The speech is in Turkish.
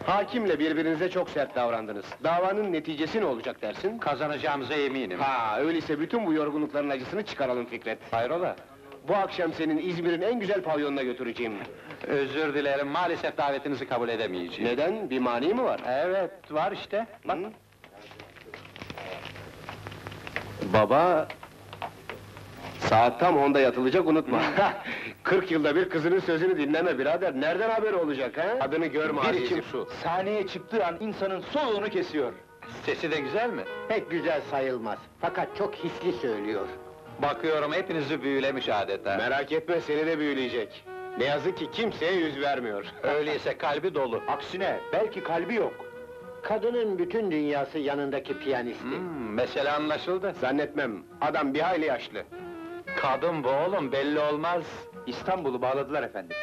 Hakimle birbirinize çok sert davrandınız. Davanın neticesi ne olacak dersin? Kazanacağımıza eminim. Ha, öyleyse bütün bu yorgunlukların acısını çıkaralım Fikret. Hayrola? Bu akşam senin İzmir'in en güzel pavyonuna götüreceğim. Özür dilerim, maalesef davetinizi kabul edemeyeceğim. Neden? Bir mani mi var? Evet, var işte. Bak. Hı? Baba... Saat tam 10'da yatılacak, unutma. 40 yılda bir kızının sözünü dinleme birader, nereden haberi olacak ha? Adını görme Bir azizim. içim su. Sahneye çıktığı an insanın soluğunu kesiyor. Sesi de güzel mi? Pek güzel sayılmaz. Fakat çok hisli söylüyor. Bakıyorum hepinizi büyülemiş adeta. Merak etme, seni de büyüleyecek. Ne yazık ki kimseye yüz vermiyor. Öyleyse kalbi dolu. Aksine, belki kalbi yok. Kadının bütün dünyası yanındaki piyanisti. Mesele anlaşıldı. Zannetmem, adam bir hayli yaşlı. Kadın bu oğlum, belli olmaz. İstanbul'u bağladılar efendim.